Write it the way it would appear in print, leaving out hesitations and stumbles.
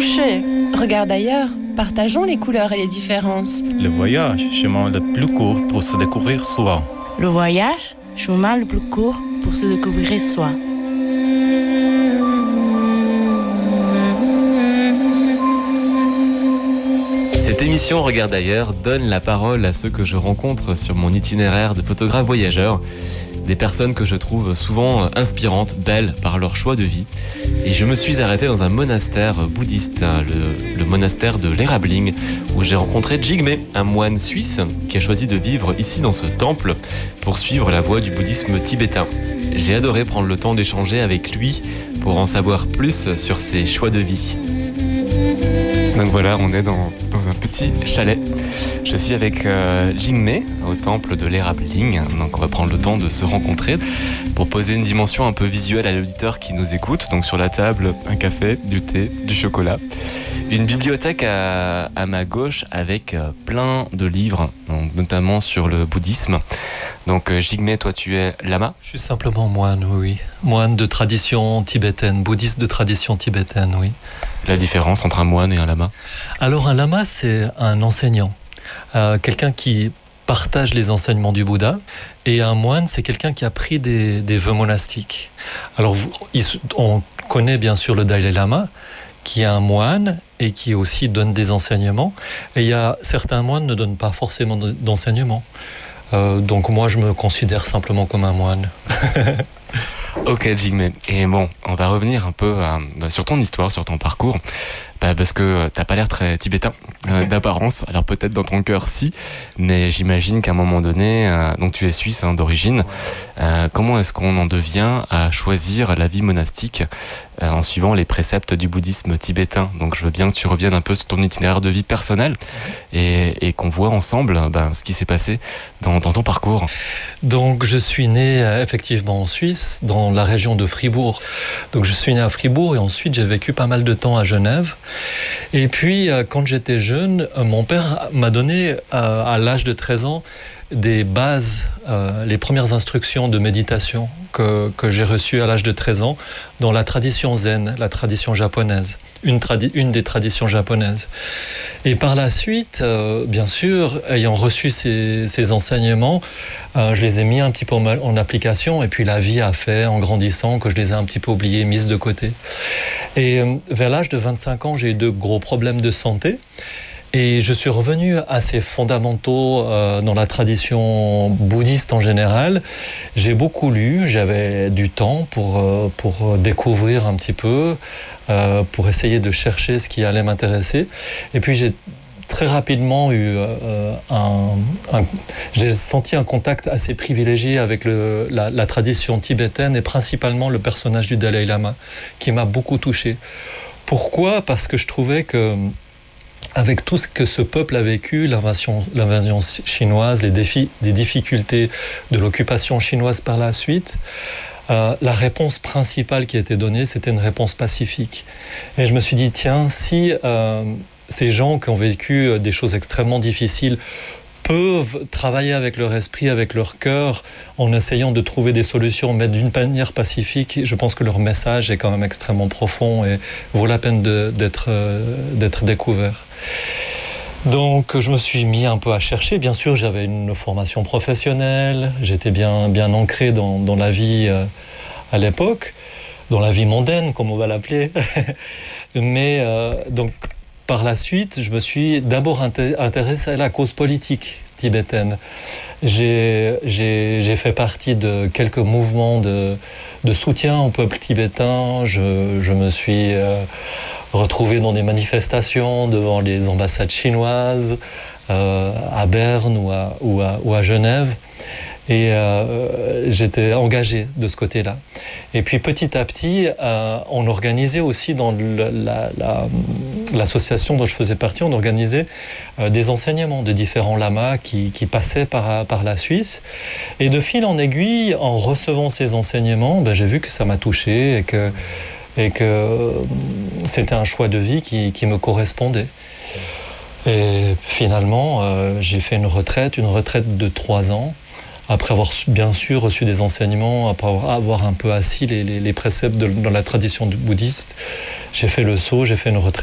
toucher. Regarde ailleurs, partageons les couleurs et les différences. Le voyage, chemin le plus court pour se découvrir soi. Le voyage, chemin le plus court pour se découvrir soi. Cette émission Regarde ailleurs donne la parole à ceux que je rencontre sur mon itinéraire de photographe voyageur. Des personnes que je trouve souvent inspirantes, belles par leur choix de vie. Et je me suis arrêté dans un monastère bouddhiste, le monastère de l'Érabling, où j'ai rencontré Jigme, un moine suisse qui a choisi de vivre ici dans ce temple pour suivre la voie du bouddhisme tibétain. J'ai adoré prendre le temps d'échanger avec lui pour en savoir plus sur ses choix de vie. Donc voilà, on est dans un petit chalet. Je suis avec Jigme au temple de l'Érabling. Donc on va prendre le temps de se rencontrer pour poser une dimension un peu visuelle à l'auditeur qui nous écoute. Donc sur la table, un café, du thé, du chocolat. Une bibliothèque à ma gauche avec plein de livres, donc notamment sur le bouddhisme. Donc Jigme, toi tu es lama ? Je suis simplement moine, oui. Moine de tradition tibétaine, bouddhiste de tradition tibétaine, oui. La différence entre un moine et un lama ? Alors un lama, c'est un enseignant, quelqu'un qui partage les enseignements du Bouddha, et un moine, c'est quelqu'un qui a pris des vœux monastiques. Alors on connaît bien sûr le Dalai Lama, qui est un moine et qui aussi donne des enseignements, et il y a certains moines ne donnent pas forcément d'enseignements. Donc moi, je me considère simplement comme un moine. Ok, Jigme. Et bon, on va revenir un peu sur ton histoire, sur ton parcours, parce que t'as pas l'air très tibétain d'apparence. Alors peut-être dans ton cœur si, mais j'imagine qu'à un moment donné, donc tu es suisse d'origine. Comment est-ce qu'on en devient à choisir la vie monastique en suivant les préceptes du bouddhisme tibétain ? Donc je veux bien que tu reviennes un peu sur ton itinéraire de vie personnel et qu'on voit ensemble ce qui s'est passé dans ton parcours. Donc je suis né effectivement en Suisse, dans la région de Fribourg. Donc je suis né à Fribourg et ensuite j'ai vécu pas mal de temps à Genève. Et puis quand j'étais jeune, mon père m'a donné à l'âge de 13 ans des bases, les premières instructions de méditation que j'ai reçues à l'âge de 13 ans dans la tradition zen, la tradition japonaise, une des traditions japonaises. Et par la suite, bien sûr, ayant reçu ces enseignements, je les ai mis un petit peu en application, et puis la vie a fait, en grandissant, que je les ai un petit peu oubliés, mises de côté. Et vers l'âge de 25 ans, j'ai eu de gros problèmes de santé. Et je suis revenu à ces fondamentaux dans la tradition bouddhiste en général. J'ai beaucoup lu, j'avais du temps pour découvrir un petit peu, pour essayer de chercher ce qui allait m'intéresser. Et puis j'ai très rapidement eu j'ai senti un contact assez privilégié avec la tradition tibétaine et principalement le personnage du Dalai Lama qui m'a beaucoup touché. Pourquoi ? Parce que je trouvais que avec tout ce que ce peuple a vécu, l'invasion chinoise, les difficultés de l'occupation chinoise par la suite, la réponse principale qui a été donnée, c'était une réponse pacifique. Et je me suis dit, tiens, si ces gens qui ont vécu des choses extrêmement difficiles peuvent travailler avec leur esprit, avec leur cœur, en essayant de trouver des solutions, mais d'une manière pacifique, je pense que leur message est quand même extrêmement profond et vaut la peine d'être découvert. Donc je me suis mis un peu à chercher. Bien sûr, j'avais une formation professionnelle, j'étais bien ancré dans la vie à l'époque, dans la vie mondaine, comme on va l'appeler. Mais donc par la suite, je me suis d'abord intéressé à la cause politique tibétaine. J'ai fait partie de quelques mouvements de soutien au peuple tibétain. Je me suis retrouvé dans des manifestations devant les ambassades chinoises, à Berne ou à Genève. Et j'étais engagé de ce côté-là. Et puis petit à petit, on organisait aussi dans l'association dont je faisais partie, on organisait des enseignements de différents lamas qui passaient par la Suisse. Et de fil en aiguille, en recevant ces enseignements, j'ai vu que ça m'a touché et que c'était un choix de vie qui me correspondait. Et finalement, j'ai fait une retraite de 3 ans. Après avoir bien sûr reçu des enseignements, après avoir un peu assis les préceptes dans la tradition bouddhiste, j'ai fait le saut, j'ai fait une retraite